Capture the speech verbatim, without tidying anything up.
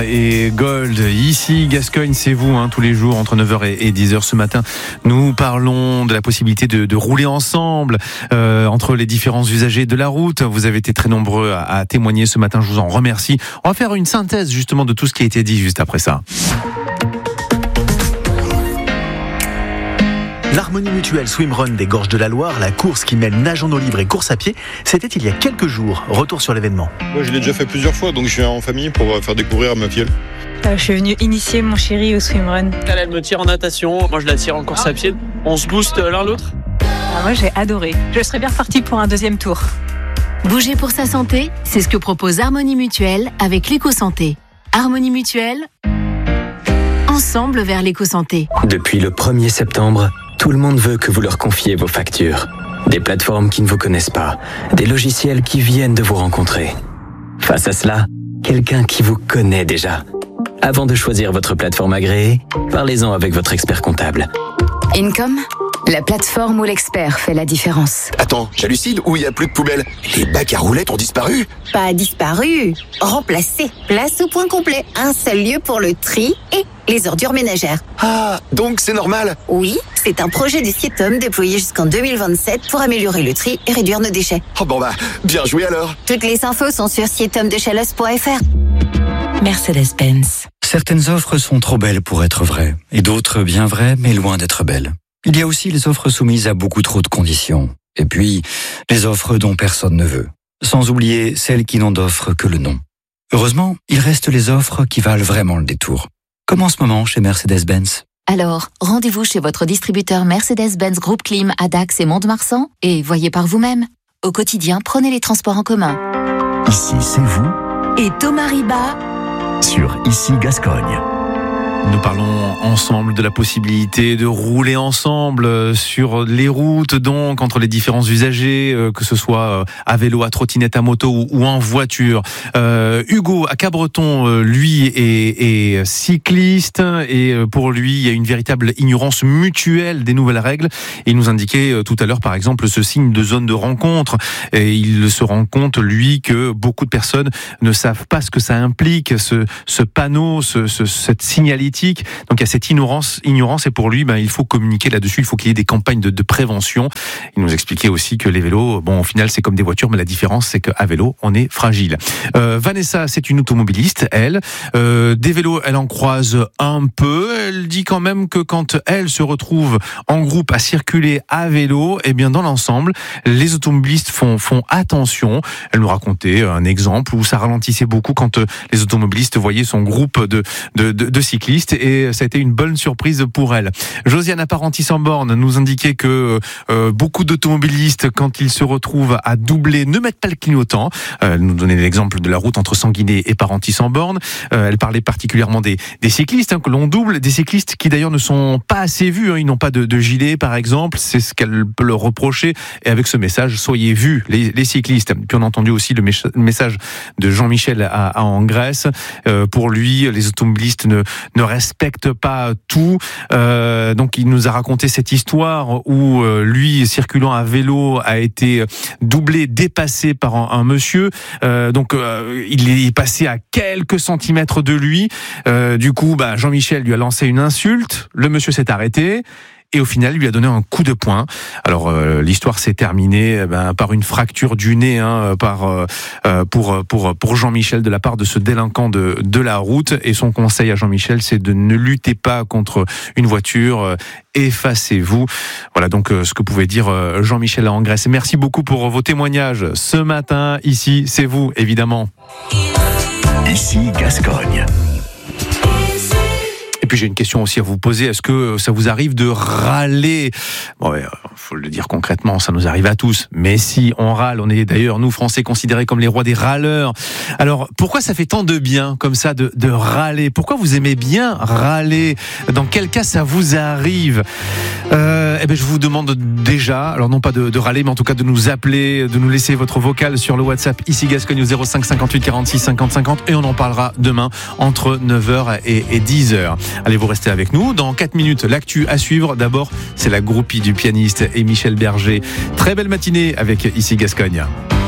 Et Gold, ici Gascogne, c'est vous, hein, tous les jours entre neuf heures et dix heures. Ce matin, nous parlons de la possibilité de, de rouler ensemble euh, entre les différents usagers de la route. Vous avez été très nombreux à, à témoigner ce matin, je vous en remercie. On va faire une synthèse justement de tout ce qui a été dit juste après ça. L'Harmonie Mutuelle Swimrun des Gorges de la Loire, la course qui mêle nage en eau libre et course à pied, c'était il y a quelques jours. Retour sur l'événement. Moi, je l'ai déjà fait plusieurs fois, donc je suis en famille pour faire découvrir à ma fille. Euh, je suis venue initier mon chéri au swimrun. Elle, elle me tire en natation, moi je la tire en course à pied. On se booste l'un l'autre. Ah, moi j'ai adoré. Je serais bien repartie pour un deuxième tour. Bouger pour sa santé, c'est ce que propose Harmonie Mutuelle avec l'éco-santé. Harmonie Mutuelle, ensemble vers l'éco-santé. Depuis le premier septembre, tout le monde veut que vous leur confiez vos factures. Des plateformes qui ne vous connaissent pas, des logiciels qui viennent de vous rencontrer. Face à cela, quelqu'un qui vous connaît déjà. Avant de choisir votre plateforme agréée, parlez-en avec votre expert comptable. Income, la plateforme où l'expert fait la différence. Attends, j'hallucine ou il n'y a plus de poubelle? Les bacs à roulettes ont disparu? Pas disparu, remplacé. Place au point complet. Un seul lieu pour le tri et les ordures ménagères. Ah, donc c'est normal? Oui, c'est un projet du Sietom déployé jusqu'en deux mille vingt-sept pour améliorer le tri et réduire nos déchets. Oh bon bah, bien joué alors. Toutes les infos sont sur sietom de chalosse point f r. Mercedes-Benz. Certaines offres sont trop belles pour être vraies, et d'autres bien vraies, mais loin d'être belles. Il y a aussi les offres soumises à beaucoup trop de conditions. Et puis, les offres dont personne ne veut. Sans oublier celles qui n'ont d'offre que le nom. Heureusement, il reste les offres qui valent vraiment le détour. Comme en ce moment chez Mercedes-Benz. Alors, rendez-vous chez votre distributeur Mercedes-Benz Groupe Clim à Dax et Mont-de-Marsan et voyez par vous-même. Au quotidien, prenez les transports en commun. Ici, c'est vous. Et Thomas Riba Sur Ici Gascogne. Nous parlons ensemble de la possibilité de rouler ensemble sur les routes, donc entre les différents usagers, que ce soit à vélo, à trottinette, à moto ou en voiture. Euh, Hugo à Cabreton, lui, est, est cycliste et pour lui, il y a une véritable ignorance mutuelle des nouvelles règles. Il nous indiquait tout à l'heure, par exemple, ce signe de zone de rencontre. Et il se rend compte, lui, que beaucoup de personnes ne savent pas ce que ça implique, ce, ce panneau, ce, ce, cette signalétique. Donc il y a cette ignorance, ignorance et pour lui, ben, il faut communiquer là-dessus, il faut qu'il y ait des campagnes de, de prévention. Il nous expliquait aussi que les vélos, bon, au final, c'est comme des voitures, mais la différence, c'est qu'à vélo, on est fragile. Euh, Vanessa, c'est une automobiliste, elle. Euh, des vélos, elle en croise un peu. Elle dit quand même que quand elle se retrouve en groupe à circuler à vélo, eh bien, dans l'ensemble, les automobilistes font, font attention. Elle nous racontait un exemple où ça ralentissait beaucoup quand les automobilistes voyaient son groupe de, de, de, de cyclistes. Et ça a été une bonne surprise pour elle. Josiane à Parentis-en-Born nous indiquait que euh, beaucoup d'automobilistes, quand ils se retrouvent à doubler, ne mettent pas le clignotant. Euh, elle nous donnait l'exemple de la route entre Sanguinet et Parentis-en-Born. Euh, elle parlait particulièrement des, des cyclistes, hein, que l'on double, des cyclistes qui d'ailleurs ne sont pas assez vus, hein, ils n'ont pas de, de gilet par exemple, c'est ce qu'elle peut leur reprocher. Et avec ce message, soyez vus les, les cyclistes. Puis on a entendu aussi le message de Jean-Michel à, à en Grèce. Euh, pour lui, les automobilistes ne, ne respecte pas tout. Euh, donc il nous a raconté cette histoire où euh, lui, circulant à vélo, a été doublé, dépassé par un, un monsieur. Euh, donc euh, il est passé à quelques centimètres de lui. Euh, du coup, bah, Jean-Michel lui a lancé une insulte. Le monsieur s'est arrêté. Et au final, il lui a donné un coup de poing. Alors euh, l'histoire s'est terminée eh ben, par une fracture du nez, hein, par euh, pour pour pour Jean-Michel de la part de ce délinquant de de la route. Et son conseil à Jean-Michel, c'est de ne lutter pas contre une voiture. Euh, effacez-vous. Voilà donc euh, ce que pouvait dire euh, Jean-Michel à Angresse. Merci beaucoup pour vos témoignages ce matin. Ici, c'est vous évidemment. Ici Gascogne. Et puis j'ai une question aussi à vous poser. Est-ce que ça vous arrive de râler? Bon, il faut le dire concrètement, ça nous arrive à tous. Mais si on râle, on est d'ailleurs, nous Français, considérés comme les rois des râleurs. Alors, pourquoi ça fait tant de bien, comme ça, de, de râler? Pourquoi vous aimez bien râler? Dans quel cas ça vous arrive? euh, Eh bien, je vous demande déjà, alors non pas de, de râler, mais en tout cas de nous appeler, de nous laisser votre vocal sur le WhatsApp ici Gascogne au zéro cinq cinquante-huit quarante-six cinquante cinquante et on en parlera demain entre neuf heures et, et dix heures. Allez, vous restez avec nous. Dans quatre minutes, l'actu à suivre. D'abord, c'est la groupie du pianiste et Michel Berger. Très belle matinée avec Ici Gascogne.